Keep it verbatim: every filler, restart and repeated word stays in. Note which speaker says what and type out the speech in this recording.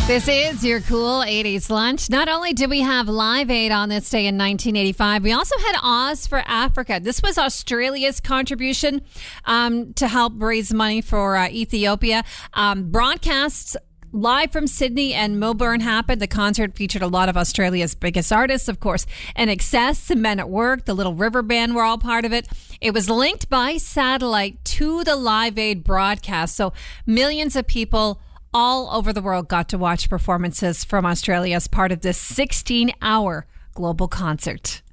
Speaker 1: This is your cool eighties lunch. Not only did we have Live Aid on this day in nineteen eighty-five, we also had Oz for Africa. This was Australia's contribution um, to help raise money for uh, Ethiopia. Um, broadcasts live from Sydney and Melbourne happened. The concert featured a lot of Australia's biggest artists, of course, N X S, Men at Work, the Little River Band were all part of it. It was linked by satellite to the Live Aid broadcast. So millions of people all over the world got to watch performances from Australia as part of this sixteen-hour global concert.